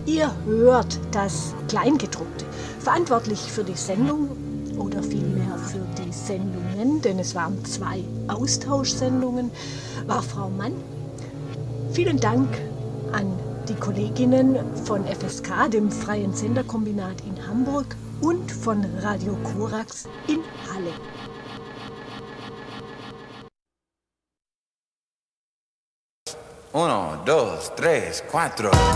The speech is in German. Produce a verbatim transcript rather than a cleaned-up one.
Ihr hört das Kleingedruckte. Verantwortlich für die Sendung oder vielmehr für die Sendungen, denn es waren zwei Austauschsendungen, war Frau Mann. Vielen Dank an die Kolleginnen von F S K, dem Freien Senderkombinat in Hamburg, und von Radio Korax in Halle. Uno, dos, tres, cuatro.